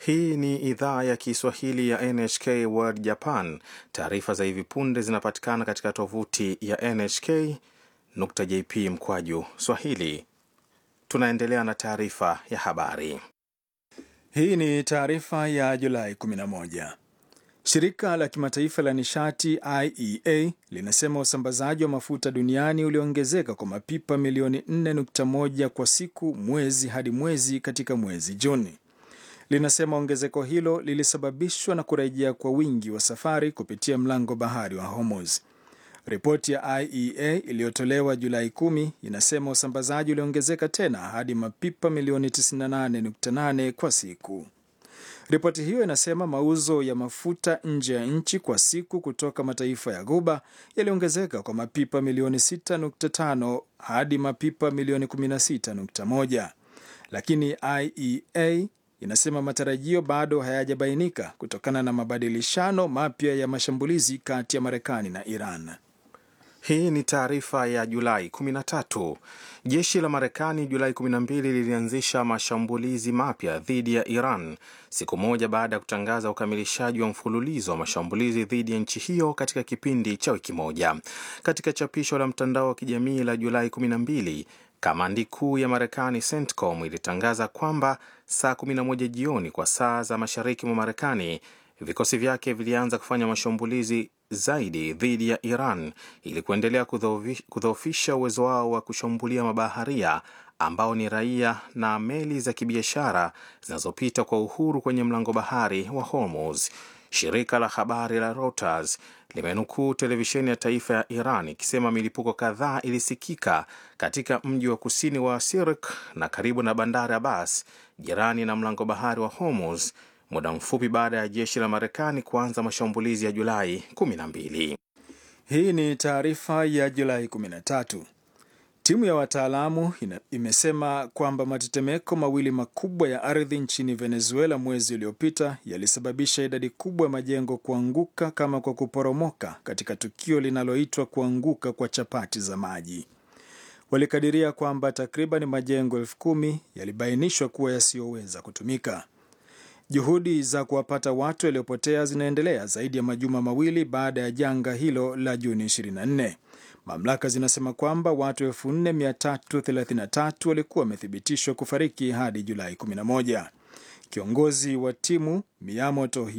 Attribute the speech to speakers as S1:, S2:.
S1: Hii ni idhaa ya Kiswahili ya NHK World Japan. Taarifa za hivi punde zinapatikana katika tovuti ya nhk.jp/Swahili. Tunaendelea na taarifa ya habari.
S2: Hii ni taarifa ya Julai 11. Shirika la kimataifa la nishati IEA linasema usambazaji wa mafuta duniani uliongezeka kwa mapipa milioni 4.1 kwa siku mwezi hadi mwezi katika mwezi Juni. Linasema ongezeko hilo lilisababishwa na kurejea kwa wingi wa safari kupitia mlango bahari wa Hormuz. Ripoti ya IEA iliyotolewa Julai 10 inasema usambazaji uliongezeka tena hadi mapipa milioni 98.8 kwa siku. Ripoti hiyo inasema mauzo ya mafuta nje ya nchi kwa siku kutoka mataifa ya Ghuba yaliongezeka kwa mapipa milioni 6.5 hadi mapipa milioni 16.1. Lakini IEA inasema matarajio bado hayajabainika kutokana na mabadilishano mapya ya mashambulizi kati ya Marekani na Iran.
S1: Hii ni taarifa ya Julai 13. Jeshi la Marekani Julai 12 lilianzisha mashambulizi mapya dhidi ya Iran, siku moja baada ya kutangaza ukamilishaji wa mfululizo wa mashambulizi dhidi ya nchi hiyo katika kipindi cha wiki moja. Katika chapisho la mtandao wa kijamii la Julai 12, kamandi kuu ya Marekani CENTCOM ilitangaza kwamba saa 11 jioni kwa saa za mashariki mwa Marekani, vikosi vyake vilianza kufanya mashambulizi zaidi dhidi ya Iran ili kuendelea kudhoofisha uwezo wao wa kushambulia mabaharia ambao ni raia na meli za kibiashara zinazopita kwa uhuru kwenye mlango bahari wa Hormuz. Shirika la habari la Reuters limenukuu televisheni ya taifa ya Iran ikisema milipuko kadhaa ilisikika katika mji wa kusini wa Sirik na karibu na bandari Abbas, jirani na mlango bahari wa Hormuz, muda mfupi baada ya jeshi la Marekani kuanza mashambulizi ya Julai 12.
S2: Hii ni taarifa ya Julai 13. Timu ya wataalamu imesema kwamba matetemeko mawili makubwa ya ardhi nchini Venezuela mwezi uliopita yalisababisha idadi kubwa ya majengo kuanguka kama kwa kuporomoka katika tukio linaloitwa kuanguka kwa chapati za maji. Walikadiria kwamba takriban majengo 10,000 yalibainishwa kuwa yasiyoweza kutumika. Juhudi za kuwapata watu waliopotea zinaendelea zaidi ya majuma mawili baada ya janga hilo la Juni 24. Mamlaka zinasema kwamba watu 4,333 walikuwa wamethibitishwa kufariki hadi Julai 11. Kiongozi wa timu Miyamoto